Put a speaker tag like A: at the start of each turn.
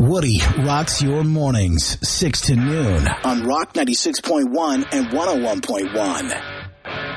A: Woody rocks your mornings 6 to noon on Rock 96.1 and 101.1.